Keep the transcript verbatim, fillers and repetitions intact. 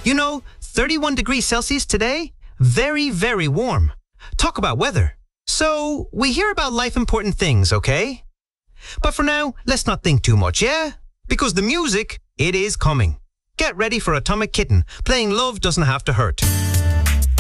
You know, thirty-one degrees Celsius today? Very, very warm. Talk about weather. So, we hear about life-important things, okay? But for now, let's not think too much, yeah? Because the music, it is coming. Get ready for Atomic Kitten, playing Love Doesn't Have to Hurt.